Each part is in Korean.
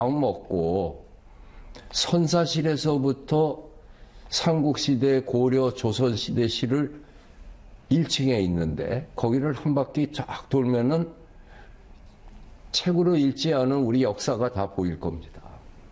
먹고 선사실에서부터 삼국시대, 고려, 조선시대 시를 1층에 있는데 거기를 한 바퀴 쫙 돌면은 책으로 읽지 않은 우리 역사가 다 보일 겁니다.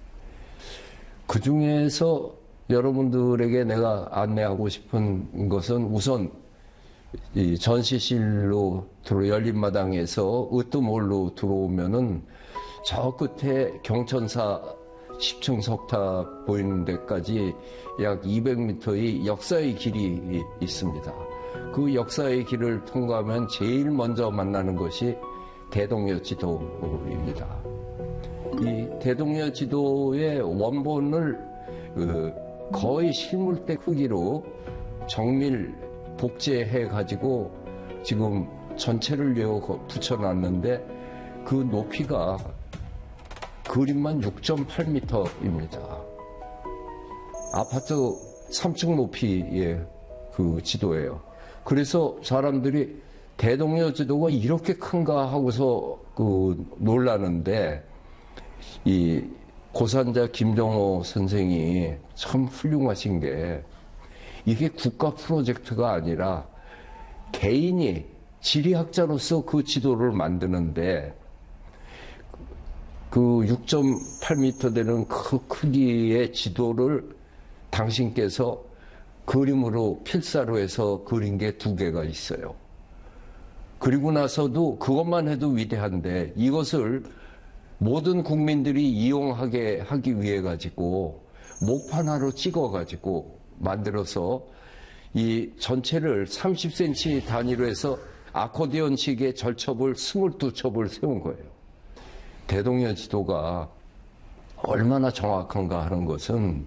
그 중에서 여러분들에게 내가 안내하고 싶은 것은 우선 이 전시실로 열린마당에서 으뜸홀로 들어오면은 저 끝에 경천사 10층 석탑 보이는 데까지 약 200m의 역사의 길이 있습니다. 그 역사의 길을 통과하면 제일 먼저 만나는 것이 대동여 지도입니다. 이 대동여 지도의 원본을 거의 실물대 크기로 정밀 복제해 가지고 지금 전체를 붙여놨는데 그 높이가 그림만 6.8m입니다. 아파트 3층 높이의 그 지도예요. 그래서 사람들이 대동여 지도가 이렇게 큰가 하고서 놀라는데 이 고산자 김정호 선생이 참 훌륭하신 게 이게 국가 프로젝트가 아니라 개인이 지리학자로서 그 지도를 만드는데 그 6.8m 되는 그 크기의 지도를 당신께서 그림으로 필사로 해서 그린 게 2개가 있어요. 그리고 나서도 그것만 해도 위대한데 이것을 모든 국민들이 이용하게 하기 위해 가지고 목판 하나로 찍어 가지고 만들어서 이 전체를 30cm 단위로 해서 아코디언식의 절첩을 22첩을 세운 거예요. 대동여 지도가 얼마나 정확한가 하는 것은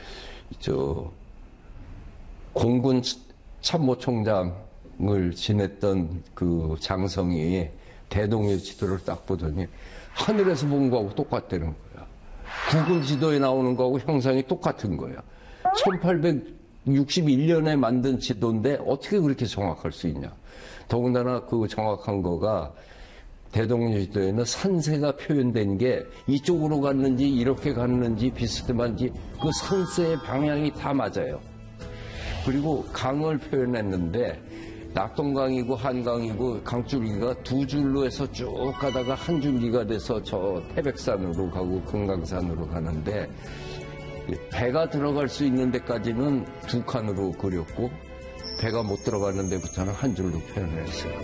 공군 참모총장을 지냈던 그 장성이 대동여 지도를 딱 보더니 하늘에서 본 거하고 똑같다는 거야. 구글 지도에 나오는 거하고 형상이 똑같은 거야. 1861년에 만든 지도인데 어떻게 그렇게 정확할 수 있냐. 더군다나 그 정확한 거가 대동여 지도에는 산세가 표현된 게 이쪽으로 갔는지 이렇게 갔는지 비스듬한지 그 산세의 방향이 다 맞아요. 그리고 강을 표현했는데 낙동강이고 한강이고 강줄기가 2줄로 해서 쭉 가다가 한 줄기가 돼서 저 태백산으로 가고 금강산으로 가는데 배가 들어갈 수 있는 데까지는 2칸으로 그렸고 배가 못 들어가는 데부터는 한 줄로 표현을 했어요.